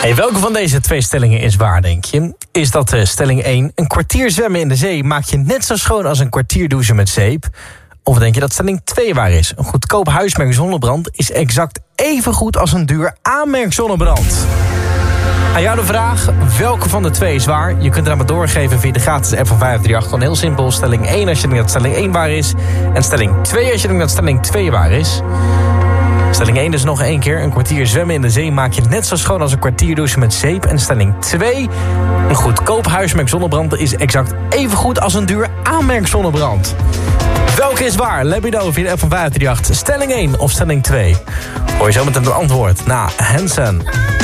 Hey, welke van deze twee stellingen is waar, denk je? Is dat stelling 1, een kwartier zwemmen in de zee maakt je net zo schoon als een kwartier douchen met zeep? Of denk je dat stelling 2 waar is? Een goedkoop huismerk zonnebrand is exact even goed als een duur aanmerk zonnebrand. Aan jou de vraag, welke van de twee is waar? Je kunt het aan me doorgeven via de gratis app van 538. Gewoon heel simpel, stelling 1 als je denkt dat stelling 1 waar is. En stelling 2 als je denkt dat stelling 2 waar is. Stelling 1 dus nog één keer. Een kwartier zwemmen in de zee maak je net zo schoon als een kwartier douchen met zeep. En stelling 2. Een goedkoop huismerk zonnebrand is exact even goed als een duur aanmerk zonnebrand. Welke is waar? Let me know via de app van 538. Stelling 1 of stelling 2? Hoor je zo meteen het antwoord na Hansen.